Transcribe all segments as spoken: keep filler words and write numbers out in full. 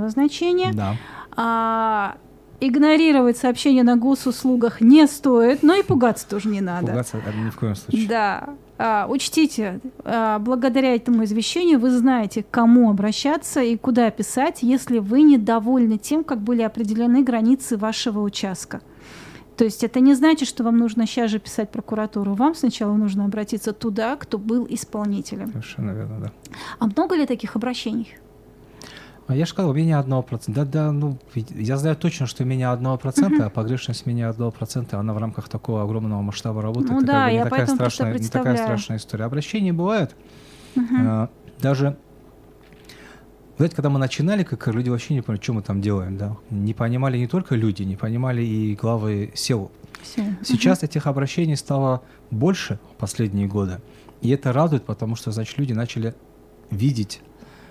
назначения. Да. А, игнорировать сообщения на госуслугах не стоит, но и пугаться тоже не надо. Пугаться ни в коем случае. Да. А, учтите, а, благодаря этому извещению вы знаете, к кому обращаться и куда писать, если вы недовольны тем, как были определены границы вашего участка. То есть это не значит, что вам нужно сейчас же писать прокуратуру. Вам сначала нужно обратиться туда, кто был исполнителем. Совершенно верно, да. А много ли таких обращений? Я же сказал, менее одного процента. Да, да, ну, я знаю точно, что менее одного процента, uh-huh. а погрешность менее одного процента, она в рамках такого огромного масштаба работы. Ну это да, как бы не, я такая страшная, не такая страшная история. Обращения бывают. Uh-huh. А, даже, знаете, когда мы начинали, как люди вообще не понимали, что мы там делаем, да? Не понимали не только люди, не понимали и главы сел. Все. Сейчас Uh-huh. этих обращений стало больше в последние годы. И это радует, потому что, значит, люди начали видеть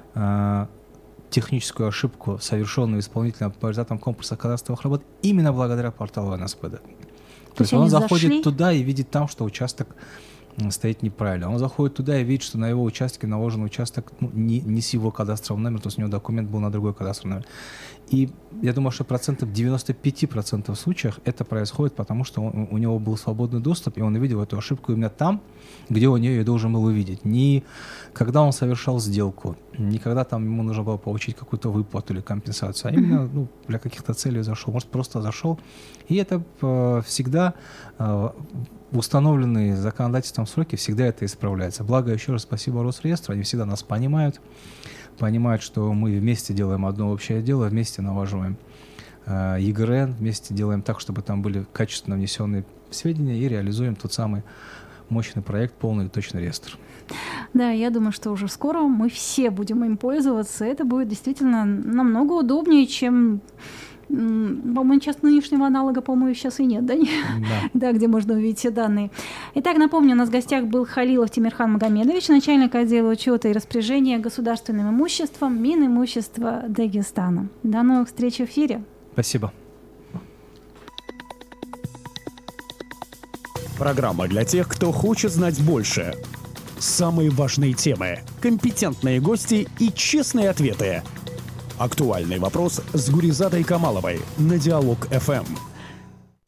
а, техническую ошибку, совершенную исполнителем по результатам конкурса кадастровых работ, именно благодаря порталу эн эс пэ дэ. То, То есть он заходит зашли? туда и видит там, что участок стоит неправильно. Он заходит туда и видит, что на его участке наложен участок ну, не, не с его кадастровым номером, то есть у него документ был на другой кадастровый номер. И я думаю, что процентов девяносто пять процентов случаев это происходит, потому что он, у него был свободный доступ, и он увидел эту ошибку именно там, где он ее должен был увидеть. Не когда он совершал сделку, не когда там ему нужно было получить какую-то выплату или компенсацию, а именно ну, для каких-то целей зашел. Может, просто зашел. И это э, всегда э, в установленные законодательством сроки всегда это исправляется. Благо, еще раз спасибо Росреестру, они всегда нас понимают, понимают, что мы вместе делаем одно общее дело, вместе налаживаем э, е гэ эр эн, вместе делаем так, чтобы там были качественно внесенные сведения и реализуем тот самый мощный проект «Полный и точный реестр». Да, я думаю, что уже скоро мы все будем им пользоваться. Это будет действительно намного удобнее, чем... По-моему, сейчас нынешнего аналога, по-моему, сейчас и нет, да? Да. Да, где можно увидеть все данные. Итак, напомню, у нас в гостях был Халилов Тимирхан Магомедович, начальник отдела учета и распоряжения государственным имуществом Минимущества Дагестана. До новых встреч в эфире. Спасибо. Программа для тех, кто хочет знать больше. Самые важные темы, компетентные гости и честные ответы. Актуальный вопрос с Гуризатой Камаловой на Диалог эф эм.